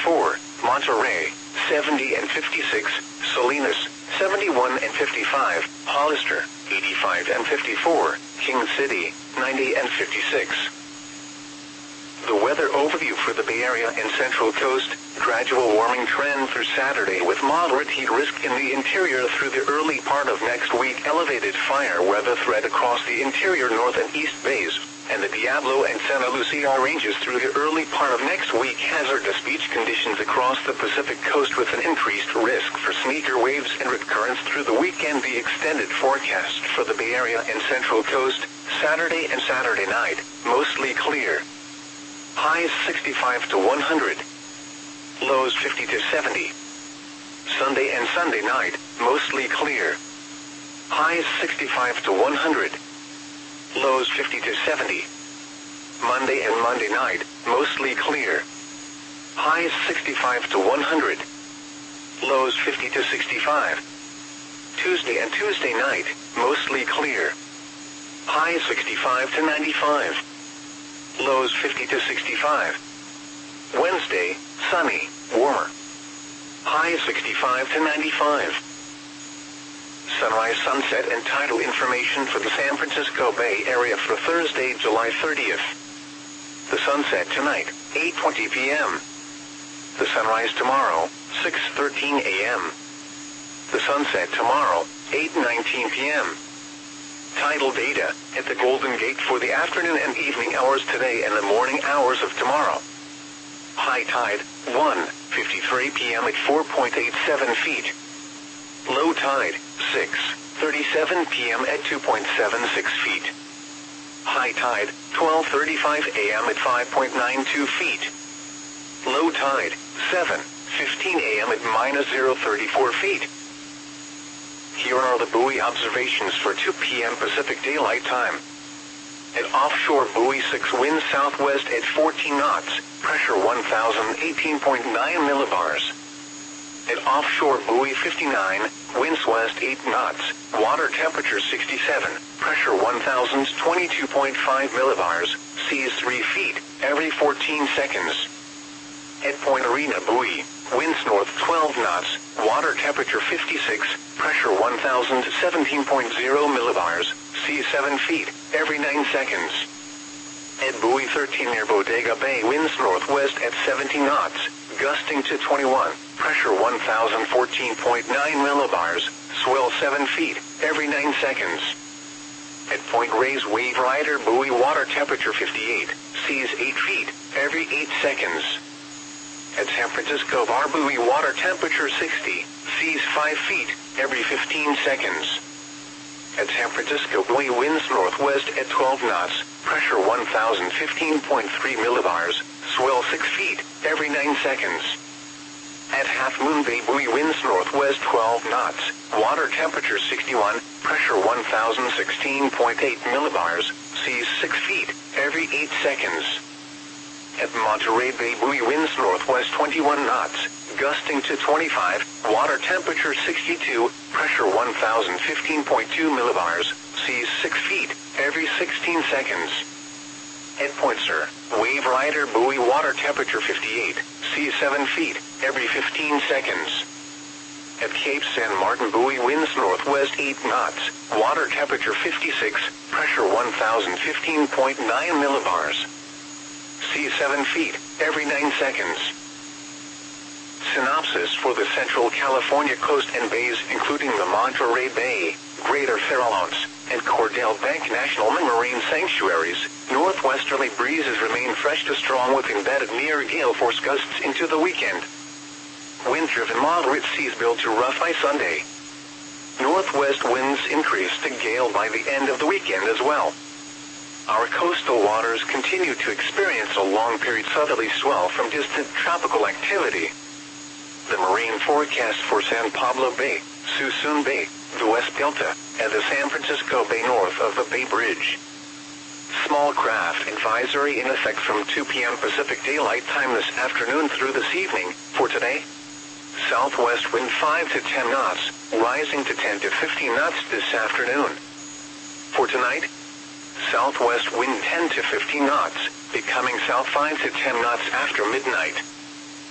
54, Monterey, 70 and 56, Salinas, 71 and 55, Hollister, 85 and 54, King City, 90 and 56. The weather overview for the Bay Area and Central Coast: gradual warming trend through Saturday with moderate heat risk in the interior through the early part of next week. Elevated fire weather threat across the interior North and East Bays and the Diablo and Santa Lucia ranges through the early part of next week. Hazardous beach conditions across the Pacific coast with an increased risk for sneaker waves and recurrence through the weekend. The extended forecast for the Bay Area and Central Coast: Saturday and Saturday night, mostly clear. Highs 65 to 100. Lows 50 to 70. Sunday and Sunday night, mostly clear. Highs 65 to 100. Lows 50 to 70. Monday and Monday night, mostly clear. Highs 65 to 100. Lows 50 to 65. Tuesday and Tuesday night, mostly clear. Highs 65 to 95. Lows 50 to 65. Wednesday, sunny, warmer. Highs 65 to 95. Sunrise, sunset, and tidal information for the San Francisco Bay Area for Thursday, July 30th. The sunset tonight, 8:20 p.m. The sunrise tomorrow, 6:13 a.m. The sunset tomorrow, 8:19 p.m. Tidal data at the Golden Gate for the afternoon and evening hours today and the morning hours of tomorrow. High tide, 1:53 p.m. at 4.87 feet. Low tide, 6:37 p.m. at 2.76 feet. High tide, 12:35 a.m. at 5.92 feet. Low tide, 7:15 a.m. at -0.34 feet. Here are the buoy observations for 2 p.m. Pacific Daylight Time. At offshore buoy 6, wind southwest at 14 knots, pressure 1,018.9 millibars. At offshore buoy 59, winds west 8 knots, water temperature 67, pressure 1,022.5 millibars, seas 3 feet, every 14 seconds. At Point Arena buoy, winds north 12 knots, water temperature 56, pressure 1,017.0 millibars, seas 7 feet, every 9 seconds. At buoy 13 near Bodega Bay, winds northwest at 17 knots, gusting to 21, pressure 1,014.9 millibars, swell 7 feet, every 9 seconds. At Point Reyes Wave Rider buoy, water temperature 58, seas 8 feet, every 8 seconds. At San Francisco Bar buoy, water temperature 60, seas 5 feet, every 15 seconds. At San Francisco buoy, winds northwest at 12 knots, pressure 1,015.3 millibars, swell 6 feet, every 9 seconds. At Half Moon Bay buoy, winds northwest 12 knots, water temperature 61, pressure 1,016.8 millibars, seas 6 feet, every 8 seconds. At Monterey Bay buoy, winds northwest 21 knots, gusting to 25, water temperature 62, pressure 1,015.2 millibars, seas 6 feet, every 16 seconds. At Point Sur, Wave Rider buoy, water temperature 58, seas 7 feet, every 15 seconds. At Cape San Martin buoy, winds northwest 8 knots, water temperature 56, pressure 1,015.9 millibars. Seas 7 feet, every 9 seconds. Synopsis for the Central California coast and bays, including the Monterey Bay, Greater Farallones, and Cordell Bank National Marine Sanctuaries. Northwesterly breezes remain fresh to strong with embedded near gale force gusts into the weekend. Wind-driven moderate seas build to rough by Sunday. Northwest winds increase to gale by the end of the weekend as well. Our coastal waters continue to experience a long-period southerly swell from distant tropical activity. The marine forecast for San Pablo Bay, Suisun Bay, the West Delta, and the San Francisco Bay north of the Bay Bridge. Small craft advisory in effect from 2 p.m. Pacific Daylight Time this afternoon through this evening. For today, southwest wind 5 to 10 knots, rising to 10 to 15 knots this afternoon. For tonight, southwest wind 10 to 15 knots, becoming south 5 to 10 knots after midnight.